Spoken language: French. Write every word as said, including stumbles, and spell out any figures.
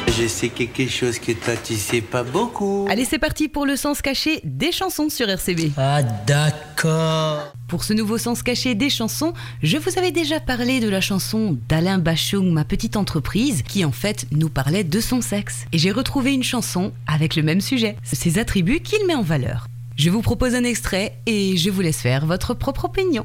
Je sais quelque chose que toi tu sais pas beaucoup. Allez, c'est parti pour le sens caché des chansons sur R C B. Ah d'accord. Pour ce nouveau sens caché des chansons, je vous avais déjà parlé de la chanson d'Alain Bachung, Ma petite entreprise, qui en fait nous parlait de son sexe. Et j'ai retrouvé une chanson avec le même sujet, ses attributs qu'il met en valeur. Je vous propose un extrait et je vous laisse faire votre propre opinion.